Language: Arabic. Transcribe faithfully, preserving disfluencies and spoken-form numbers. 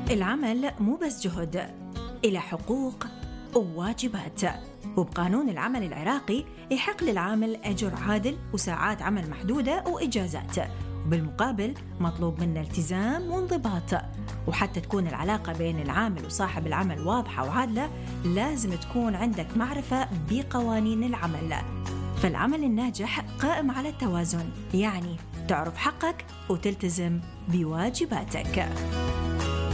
العمل مو بس جهد، إلى حقوق وواجبات. وبقانون العمل العراقي يحق للعامل أجر عادل وساعات عمل محدودة وإجازات، وبالمقابل مطلوب منا التزام وانضباط. وحتى تكون العلاقة بين العامل وصاحب العمل واضحة وعادلة لازم تكون عندك معرفة بقوانين العمل. فالعمل الناجح قائم على التوازن، يعني تعرف حقك وتلتزم بواجباتك.